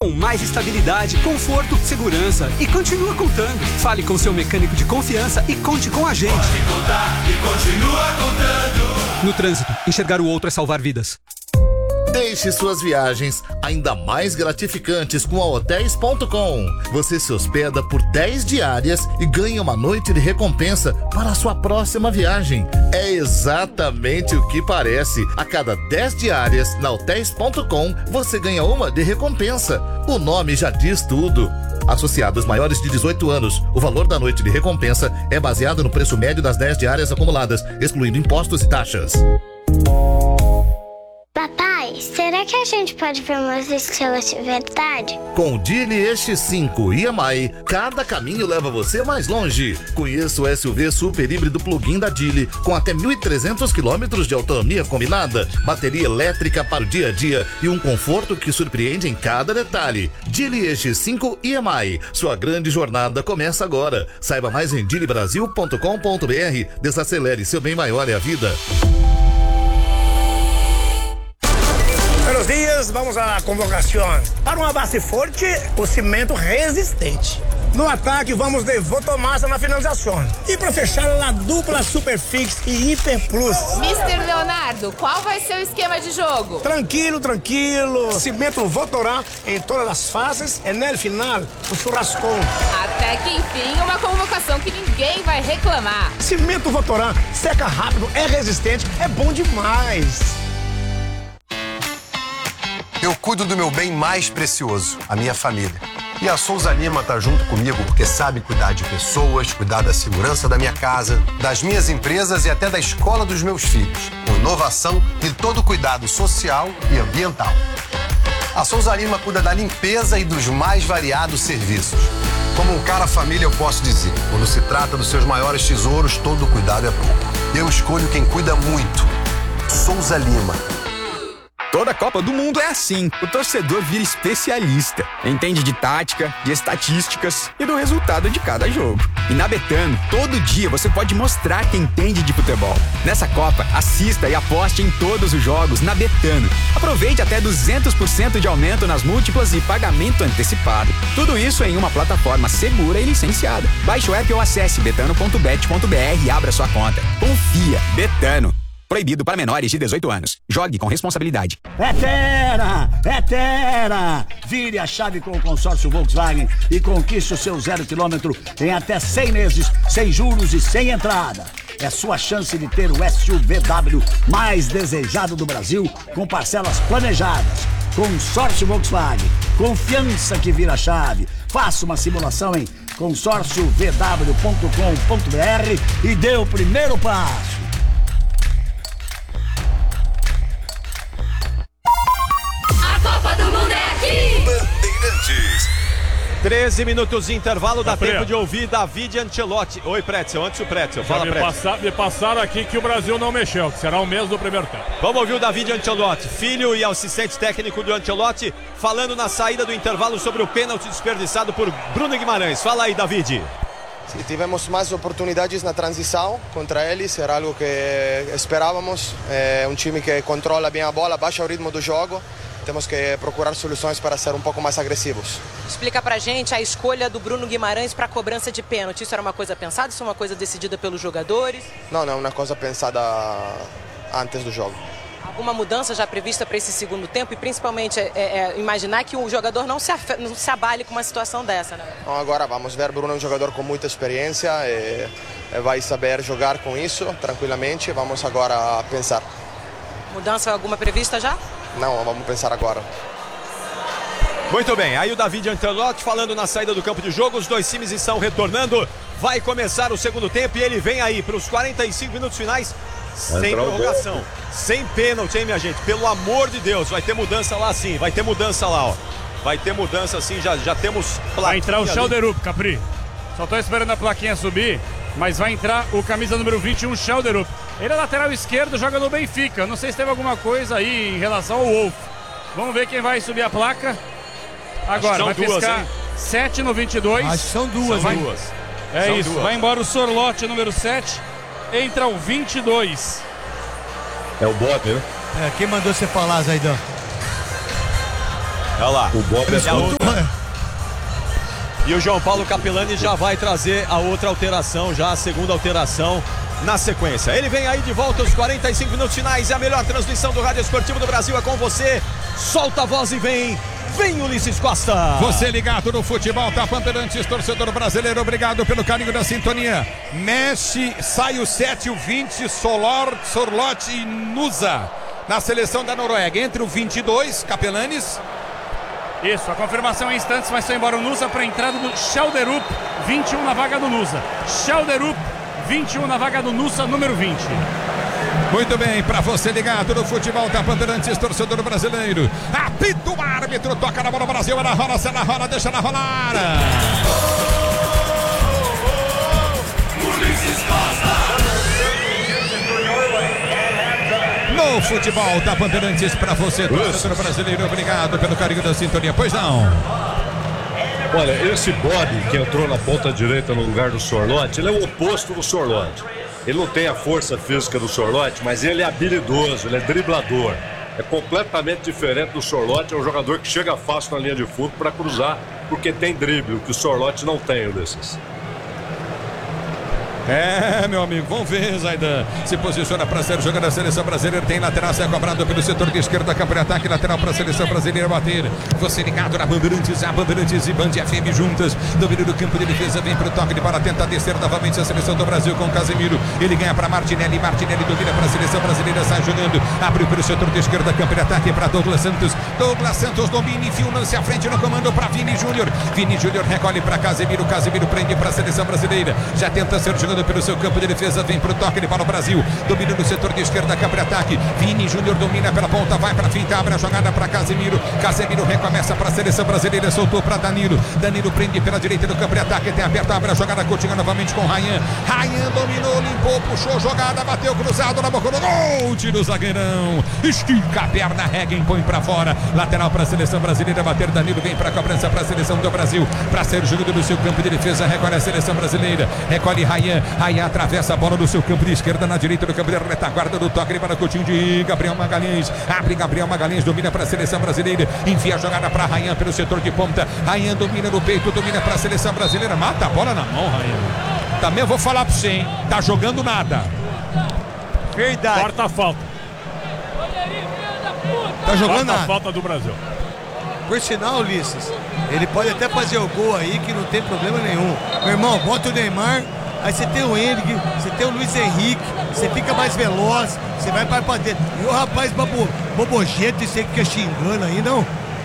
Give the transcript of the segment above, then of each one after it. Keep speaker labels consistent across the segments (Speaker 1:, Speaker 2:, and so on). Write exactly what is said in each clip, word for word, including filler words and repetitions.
Speaker 1: com mais estabilidade, conforto, segurança e continua contando. Fale com seu mecânico de confiança e conte com a gente.
Speaker 2: Pode contar e continua contando.
Speaker 1: No trânsito, enxergar o outro é salvar vidas.
Speaker 3: Deixe suas viagens ainda mais gratificantes com a hotéis ponto com. Você se hospeda por dez diárias e ganha uma noite de recompensa para a sua próxima viagem. É exatamente o que parece. A cada dez diárias na hotéis ponto com, você ganha uma de recompensa. O nome já diz tudo. Associados maiores de dezoito anos, o valor da noite de recompensa é baseado no preço médio das dez diárias acumuladas, excluindo impostos e taxas.
Speaker 4: Papai, será que a gente pode ver umas estrelas de verdade?
Speaker 3: Com o Geely E X cinco e M I, cada caminho leva você mais longe. Conheça o S U V super híbrido plug-in da Geely, com até mil e trezentos quilômetros de autonomia combinada, bateria elétrica para o dia a dia e um conforto que surpreende em cada detalhe. Geely E X cinco e M I, sua grande jornada começa agora. Saiba mais em geely brasil ponto com ponto b r. Desacelere, seu bem maior é a vida.
Speaker 5: Buenos dias, vamos à convocação. Para uma base forte, o cimento resistente. No ataque, vamos de Votomassa na finalização. E para fechar, a dupla Superfix e Hiper Plus.
Speaker 6: mister Leonardo, qual vai ser o esquema de jogo?
Speaker 5: Tranquilo, tranquilo. Cimento Votorá em todas as fases e no final, o churrascão.
Speaker 6: Até que enfim, uma convocação que ninguém vai reclamar.
Speaker 5: Cimento Votorá seca rápido, é resistente, é bom demais.
Speaker 7: Eu cuido do meu bem mais precioso, a minha família. E a Souza Lima tá junto comigo porque sabe cuidar de pessoas, cuidar da segurança da minha casa, das minhas empresas e até da escola dos meus filhos, com inovação e todo cuidado social e ambiental. A Souza Lima cuida da limpeza e dos mais variados serviços. Como um cara família, eu posso dizer, quando se trata dos seus maiores tesouros, todo cuidado é pouco. Eu escolho quem cuida muito. Souza Lima.
Speaker 8: Toda Copa do Mundo é assim. O torcedor vira especialista. Entende de tática, de estatísticas e do resultado de cada jogo. E na Betano, todo dia você pode mostrar quem entende de futebol. Nessa Copa, assista e aposte em todos os jogos na Betano. Aproveite até duzentos por cento de aumento nas múltiplas e pagamento antecipado. Tudo isso em uma plataforma segura e licenciada. Baixe o app ou acesse betano ponto bet ponto b r e abra sua conta. Confia. Betano. Proibido para menores de dezoito anos. Jogue com responsabilidade.
Speaker 9: É Terra! É Terra! Vire a chave com o consórcio Volkswagen e conquiste o seu zero quilômetro em até cem meses, sem juros e sem entrada. É sua chance de ter o S U V W mais desejado do Brasil, com parcelas planejadas. Consórcio Volkswagen. Confiança que vira chave. Faça uma simulação em consórcio v w ponto com ponto b r e dê o primeiro passo.
Speaker 2: Copa do Mundo é aqui!
Speaker 10: Bandeirantes.
Speaker 11: treze minutos de intervalo, dá
Speaker 12: Gabriel.
Speaker 11: tempo de ouvir David Ancelotti. Oi, Pretzel, antes o Pretzel,
Speaker 12: Já
Speaker 11: fala,
Speaker 12: me,
Speaker 11: Pretzel.
Speaker 12: passa, me passaram aqui que o Brasil não mexeu, que será o mesmo do primeiro tempo.
Speaker 11: Vamos ouvir o David Ancelotti, filho e assistente técnico do Ancelotti, falando na saída do intervalo sobre o pênalti desperdiçado por Bruno Guimarães. Fala aí, David.
Speaker 13: Sim, tivemos mais oportunidades na transição contra eles, era algo que esperávamos. É um time que controla bem a bola, baixa o ritmo do jogo. Temos que procurar soluções para ser um pouco mais agressivos.
Speaker 14: Explica pra gente a escolha do Bruno Guimarães para a cobrança de pênalti. Isso era uma coisa pensada? Isso é uma coisa decidida pelos jogadores?
Speaker 13: Não, não, é uma coisa pensada antes do jogo.
Speaker 14: Alguma mudança já prevista para esse segundo tempo? E principalmente é, é, imaginar que o jogador não se, afe... não se abale com uma situação dessa, né?
Speaker 13: Então, agora vamos ver, Bruno é um jogador com muita experiência e, e vai saber jogar com isso tranquilamente. Vamos agora pensar.
Speaker 14: Mudança alguma prevista já?
Speaker 13: Não, vamos pensar agora.
Speaker 11: Muito bem, aí o David Ancelotti falando na saída do campo de jogo, os dois times estão retornando, vai começar o segundo tempo e ele vem aí para os quarenta e cinco minutos finais, sem prorrogação, sem pênalti, hein, minha gente, pelo amor de Deus, vai ter mudança lá sim, vai ter mudança lá, ó, vai ter mudança sim, já, já temos plaquinha.
Speaker 12: Vai entrar o
Speaker 11: ali.
Speaker 12: Schelderup, Capri, só tô esperando a plaquinha subir, mas vai entrar o camisa número vinte e um, Schelderup. Ele é lateral esquerdo, joga no Benfica, não sei se teve alguma coisa aí em relação ao Wolf. Vamos ver quem vai subir a placa. Agora, vai
Speaker 11: duas,
Speaker 12: piscar
Speaker 11: hein?
Speaker 12: sete no vinte e dois.
Speaker 15: Acho que são duas,
Speaker 12: são
Speaker 15: hein?
Speaker 12: duas. É
Speaker 11: São
Speaker 12: isso,
Speaker 11: duas.
Speaker 12: vai embora o Sorlote, número sete. Entra o vinte e dois.
Speaker 15: É o Bob, né? É, quem mandou você falar, Zaidan?
Speaker 11: Olha lá.
Speaker 10: O Bob é
Speaker 11: outra... E o João Paulo Capelani já vai trazer a outra alteração, já a segunda alteração na sequência. Ele vem aí de volta aos quarenta e cinco minutos finais. É a melhor transmissão do Rádio Esportivo do Brasil. É com você. Solta a voz e vem. Vem, Ulisses Costa.
Speaker 15: Você ligado no futebol, tá, Bandeirantes, torcedor brasileiro. Obrigado pelo carinho da sintonia. Mexe, sai o sete, o vinte, Solor, Sorlote e Nusa na seleção da Noruega. Entre o vinte e dois, Capelanes.
Speaker 12: Isso, a confirmação em instantes, mas foi embora o Nusa para a entrada do Schelderup, vinte e um na vaga do Nusa. Schelderup, vinte e um na vaga do Nusa, número vinte.
Speaker 15: Muito bem, para você ligado no futebol da Bandeirantes, torcedor brasileiro. Apita o árbitro, toca na bola, Brasil, ela rola, se ela rola, deixa ela rolar. No futebol da Bandeirantes, para você, torcedor brasileiro, obrigado pelo carinho da sintonia. Pois não.
Speaker 10: Olha, esse Bob que entrou na ponta direita no lugar do Sorlote, ele é o oposto do Sorlote. Ele não tem a força física do Sorlote, mas ele é habilidoso, ele é driblador. É completamente diferente do Sorlote, é um jogador que chega fácil na linha de fundo para cruzar, porque tem drible, o que o Sorlote não tem, Ulisses.
Speaker 15: É, meu amigo, vamos ver, Zaidan. Se posiciona para ser jogando a seleção brasileira. Tem lateral, sai cobrado pelo setor de esquerda. Campo de ataque, lateral para a seleção brasileira bater. Você ligado na Bandeirantes, a Bandeirantes e Band F M juntas. Domínio do campo de defesa, vem para o toque de bola. Tenta descer novamente a seleção do Brasil com Casemiro. Ele ganha para Martinelli. Martinelli domina para a seleção brasileira, sai jogando. Abriu pelo setor de esquerda, campo de ataque para Douglas Santos. Douglas Santos domina e enfia o lance à frente no comando para Vini Júnior. Vini Júnior recolhe para Casemiro. Casemiro prende para a seleção brasileira. Já tenta ser jogando pelo seu campo de defesa, vem pro toque de bola o Brasil, domina no setor de esquerda, campo de ataque, Vini Júnior domina pela ponta, vai pra finta, abre a jogada para Casemiro, Casemiro recomeça para a seleção brasileira, soltou para Danilo, Danilo prende pela direita do campo de ataque, tem aberto, abre a jogada, continua novamente com Ryan, Ryan dominou, limpou, puxou jogada, bateu cruzado na boca do gol, tira o zagueirão, estica a perna, Regen põe pra fora, lateral para a seleção brasileira, bater Danilo, vem pra cobrança para a seleção do Brasil, para ser jogado no seu campo de defesa, recolhe a seleção brasileira, recolhe Ryan, Ryan atravessa a bola do seu campo de esquerda, na direita do campo de retaguarda do toque para Coutinho de Gabriel Magalhães, abre Gabriel Magalhães, domina para a seleção brasileira, enfia a jogada para Ryan pelo setor de ponta, Ryan domina no peito, domina para a seleção brasileira, mata a bola na mão, Ryan. Também eu vou falar para você, hein? Tá jogando nada.
Speaker 12: Verdade. Quarta falta.
Speaker 16: Tá jogando
Speaker 12: Quarta
Speaker 16: nada.
Speaker 12: falta do Brasil.
Speaker 16: Por sinal, Ulisses, ele pode até fazer o gol aí que não tem problema nenhum. Meu irmão, bota o Neymar. Aí você tem o Henrique, você tem o Luiz Henrique, você fica mais veloz, você vai para dentro. E o rapaz bobo, bobojento, você fica xingando aí, não?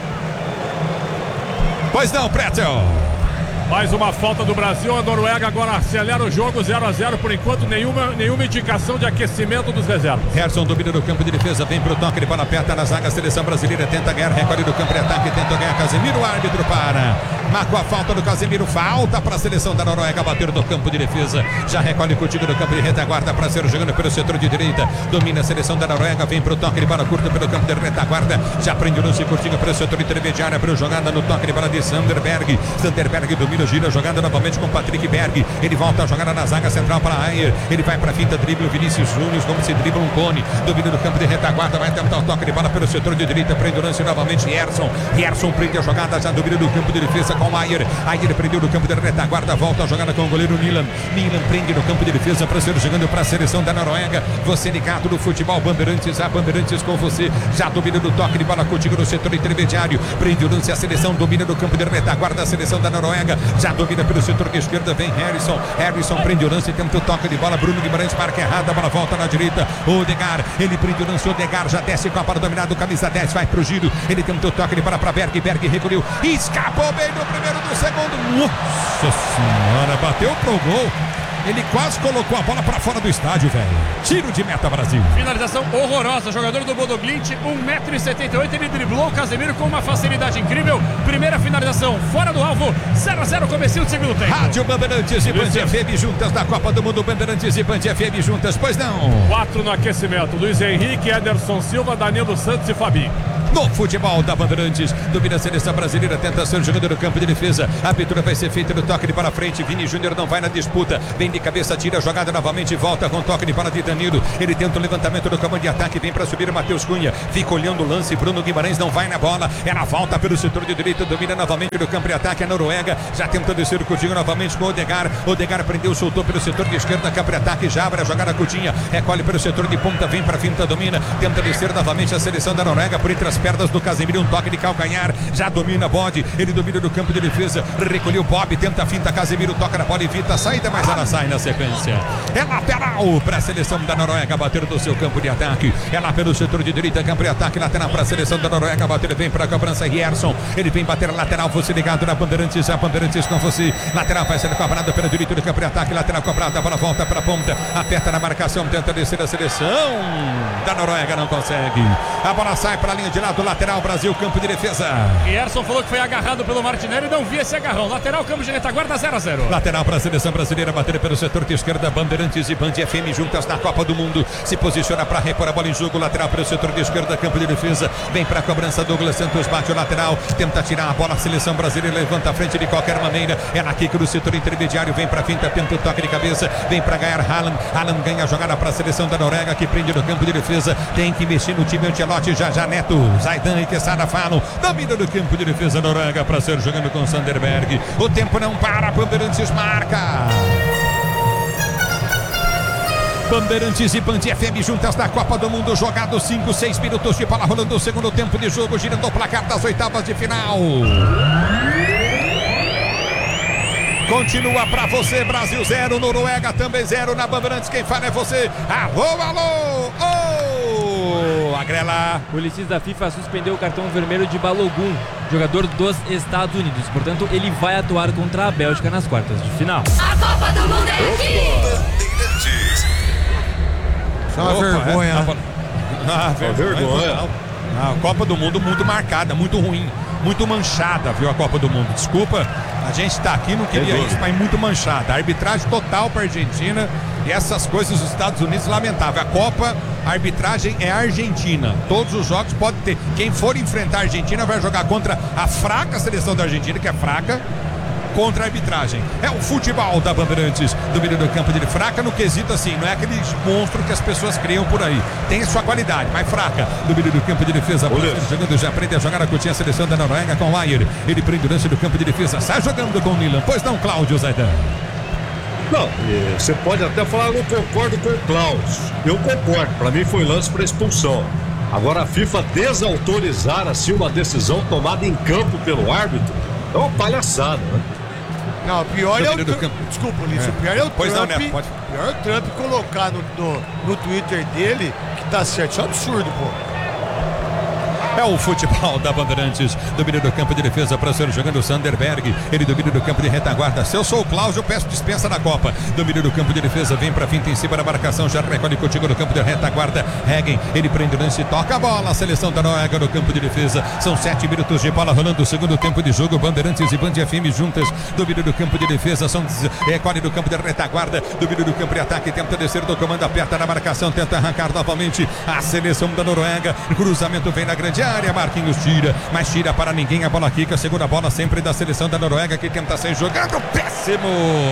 Speaker 15: Pois não, Pretzel.
Speaker 12: Mais uma falta do Brasil, a Noruega agora acelera o jogo, zero a zero por enquanto, nenhuma, nenhuma indicação de aquecimento dos reservas.
Speaker 15: Gerson domina no campo de defesa, vem pro toque de bola, aperta na zaga, a seleção brasileira tenta ganhar, recolhe do campo de ataque, tenta ganhar Casemiro, o árbitro para. Marcou a falta do Casemiro, falta para a seleção da Noruega, bater do campo de defesa, já recolhe Coutinho do campo de retaguarda para ser jogando pelo setor de direita, domina a seleção da Noruega, vem pro toque de bola curta pelo campo de retaguarda, já prende o lance curtinho pelo setor intermediário, abriu jogada no toque de bola de Sanderberg, Sanderberg domina, gira, jogada novamente com Patrick Berg, ele volta a jogada na zaga central para Ayer, ele vai para a finta, dribla o Vinícius Júnior, como se dribla um cone, domina no campo de retaguarda, vai tentar o toque de bola pelo setor de direita, prende o lance novamente, Gerson, Gerson prende a jogada, já domina no campo de defesa com Ayer, Ayer prendeu no campo de retaguarda, volta a jogada com o goleiro Nilan, Nilan prende no campo de defesa para ser jogando para a seleção da Noruega, você ligado no futebol Bandeirantes, a Bandeirantes com você, já domina no toque de bola contigo no setor intermediário, prende o lance, a seleção domina no campo de retaguarda, a seleção da Noruega, já domina pelo setor de esquerda, vem Harrison, Harrison prende o lance, tenta o toque de bola, Bruno Guimarães marca errada, a bola volta na direita, Odegaard, ele prende o lance, Odegaard já desce com a bola dominada, camisa dez, vai pro giro, ele tenta o toque de bola para Berg, Berg recolheu, escapou bem no primeiro do segundo, nossa senhora, bateu pro gol. Ele quase colocou a bola para fora do estádio, velho. Tiro de meta, Brasil.
Speaker 12: Finalização horrorosa. Jogador do Bodo Glimt, um metro e setenta e oito. Ele driblou o Casemiro com uma facilidade incrível. Primeira finalização fora do alvo. zero a zero, comecinho do segundo tempo.
Speaker 15: Rádio Bandeirantes e Band F M juntas na Copa do Mundo. Bandeirantes e Band F M juntas, pois não.
Speaker 12: Quatro no aquecimento. Luiz Henrique, Ederson Silva, Danilo Santos e Fabinho.
Speaker 15: no futebol da Bandeirantes. Domina a seleção brasileira, tenta ser jogador do campo de defesa. A abertura vai ser feita no toque de para frente. Vini Júnior não vai na disputa. Vem de cabeça, tira a jogada novamente, volta com toque de para de Danilo. Ele tenta o levantamento do comando de ataque, vem para subir o Matheus Cunha. Fica olhando o lance, Bruno Guimarães não vai na bola. Ela volta pelo setor de direita, domina novamente do campo de ataque a Noruega. Já tenta descer o Coutinho novamente com o Odegar. Odegar prendeu, soltou pelo setor de esquerda, campo de ataque, já abre a jogada Coutinho. Recolhe pelo setor de ponta, vem para finta, domina. Tenta descer novamente a seleção da Noruega por entre as pernas do Casemiro, um toque de calcanhar. Já domina Bode, ele domina do campo de defesa. Recolheu Bob, tenta a finta, Casemiro toca na bola, evita a saída, mas ela sai na sequência. É lateral para a seleção da Noruega bater do seu campo de ataque. É lá pelo setor de direita, campo de ataque, lateral para a seleção da Noruega bater, vem para a cobrança Rierson. Ele vem bater lateral, você ligado na Bandeirantes, a Bandeirantes com você. Lateral vai ser cobrada pelo direito do campo de ataque, lateral cobrada, a bola volta para a ponta, aperta na marcação, tenta descer a seleção da Noruega, não consegue. A bola sai para a linha de lado, lateral, Brasil, campo de defesa.
Speaker 12: Rierson falou que foi agarrado pelo Martinelli e não via esse agarrão. Lateral, campo de retaguarda, zero a zero.
Speaker 15: Lateral para a seleção brasileira bater pelo setor de esquerda, Bandeirantes e Band F M juntas na Copa do Mundo. Se posiciona para repor a bola em jogo, lateral para o setor de esquerda, campo de defesa. Vem para a cobrança, Douglas Santos bate o lateral, tenta tirar a bola, a seleção brasileira levanta a frente de qualquer maneira. Ela aqui no setor intermediário, vem para a finta, tenta o toque de cabeça, vem para ganhar Haaland. Haaland ganha a jogada para a seleção da Noruega, que prende no campo de defesa. Tem que investir no time Ancelotti, já já Neto, Zaidan e Quesada falam. Domina do campo de defesa Noruega para ser jogando com Sanderberg. O tempo não para, Bandeirantes marca. Bandeirantes e Band F M juntas na Copa do Mundo, jogado cinco, seis minutos de bola rolando o segundo tempo de jogo, girando o placar das oitavas de final. Continua pra você, Brasil zero, Noruega também zero na Bandeirantes. Quem fala é você. Alô, alô, oh! Agrela.
Speaker 17: O Ulisses da FIFA suspendeu o cartão vermelho de Balogun, jogador dos Estados Unidos. Portanto, ele vai atuar contra a Bélgica nas quartas de final.
Speaker 2: A Copa do Mundo é aqui.
Speaker 16: Só uma vergonha.
Speaker 15: É, ah, vergonha. vergonha. A Copa do Mundo muito marcada, muito ruim, muito manchada, viu, a Copa do Mundo. Desculpa, a gente tá aqui, não queria isso, mas muito manchada. A arbitragem total para Argentina e essas coisas dos Estados Unidos, lamentável. A Copa, a arbitragem é Argentina. Todos os jogos pode ter. Quem for enfrentar a Argentina vai jogar contra a fraca seleção da Argentina, que é fraca, contra a arbitragem. É o futebol da Bandeirantes, domínio do campo dele, fraca no quesito assim, não é aquele monstro que as pessoas criam por aí, tem sua qualidade, mas fraca. Domínio do campo de defesa, jogando, já aprende a jogar a Coutinho, a seleção da Noruega com o Layer, ele prende o lance do campo de defesa, sai jogando com o Nilan, pois não, Cláudio Zaidan?
Speaker 10: Não, você pode até falar, eu não concordo com o Cláudio, eu concordo, para mim foi lance para expulsão. Agora a FIFA desautorizar assim uma decisão tomada em campo pelo árbitro é uma palhaçada, né?
Speaker 16: Não, o pior é o Trump. Desculpa, Ulisses,
Speaker 15: é.
Speaker 16: o pior é o
Speaker 15: pois
Speaker 16: Trump.
Speaker 15: Não, né? Pode...
Speaker 16: O pior é o Trump colocar no, no, no Twitter dele que tá certo. Isso é um absurdo, pô.
Speaker 15: É o futebol da Bandeirantes, domínio do campo de defesa para ser jogando o Sanderberg, ele domina do campo de retaguarda. Se eu sou o Cláudio, eu peço dispensa na Copa. Domínio do campo de defesa, vem para finta em cima da marcação, já recolhe contigo no campo de retaguarda. Hegen, ele prende o lance, toca a bola, a seleção da Noruega no campo de defesa. São sete minutos de bola rolando o segundo tempo de jogo. Bandeirantes e Band F M juntas, domínio do campo de defesa, são recolhe do campo de retaguarda, domínio do campo de ataque, tenta descer do comando, aperta na marcação, tenta arrancar novamente a seleção da Noruega. Cruzamento vem na grande área, Marquinhos tira, mas tira para ninguém, a bola quica, segunda bola sempre da seleção da Noruega que tenta ser jogado, péssimo.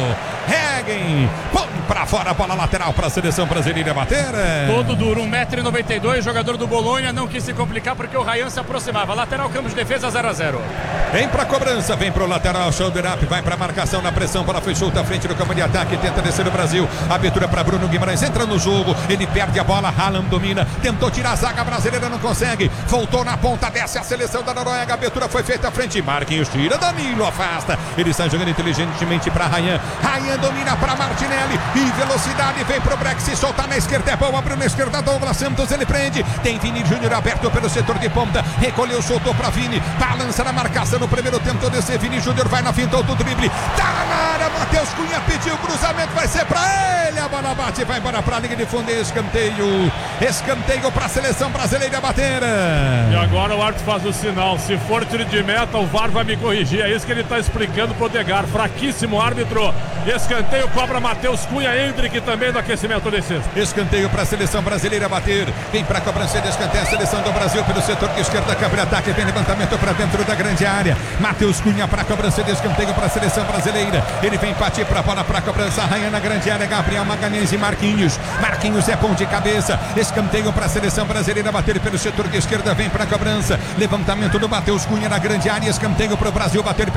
Speaker 15: Hegen, põe para fora a bola lateral para a seleção brasileira bater.
Speaker 12: Todo duro, um metro e noventa e dois, jogador do Bolonha, não quis se complicar porque o Ryan se aproximava. Lateral, campo de defesa, zero a zero.
Speaker 15: Vem para a cobrança, vem para o lateral, shoulder up, vai para a marcação na pressão, bola foi solta à frente do campo de ataque, tenta descer o Brasil, abertura para Bruno Guimarães, entra no jogo, ele perde a bola, Haaland domina, tentou tirar a zaga brasileira, não consegue, voltou na ponta, desce a seleção da Noruega, a abertura foi feita à frente, Marquinhos tira, Danilo afasta, ele está jogando inteligentemente para Ryan, Ryan domina para Martinelli, e velocidade, vem pro Breck, se soltar na esquerda, é bom, abriu na esquerda, Douglas Santos, ele prende, tem Vini Júnior aberto pelo setor de ponta, recolheu, soltou para Vini, balança na marcação no primeiro tempo, todo esse Vini Júnior vai na finta, outro drible, tá na área, Matheus Cunha pediu o cruzamento, vai ser para ele, a bola bate, vai embora para a linha de fundo, escanteio, escanteio para a seleção brasileira bater.
Speaker 12: E agora o árbitro faz o sinal, se for tiro de meta, o V A R vai me corrigir, é isso que ele está explicando pro Odegar, fraquíssimo árbitro, escanteio
Speaker 10: Escanteio cobra Matheus Cunha, Hendrick também no aquecimento desse.
Speaker 15: Escanteio para a seleção brasileira bater. Vem para a cobrança de escanteio a seleção do Brasil pelo setor de esquerda, câmara ataque, vem levantamento para dentro da grande área. Matheus Cunha para a cobrança de escanteio para a seleção brasileira. Ele vem partir para a bola para a cobrança, arranha na grande área, Gabriel Magalhães e Marquinhos. Marquinhos é bom de cabeça. Escanteio para a seleção brasileira bater pelo setor de esquerda, vem para a cobrança. Levantamento do Matheus Cunha na grande área, escanteio para o Brasil bater